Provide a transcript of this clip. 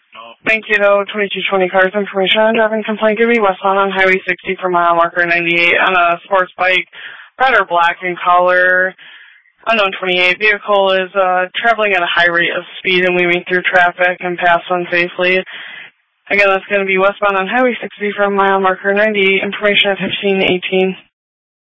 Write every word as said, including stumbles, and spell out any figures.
Thank you, though. twenty-two twenty cars information on driving complaint. Give me westbound on Highway sixty for mile marker ninety-eight on a sports bike, red or black in color. Unknown twenty-eight. Vehicle is uh, traveling at a high rate of speed and weaving through traffic and passed unsafely. Again, that's going to be westbound on Highway sixty from mile marker ninety-eight. Information at fifteen eighteen.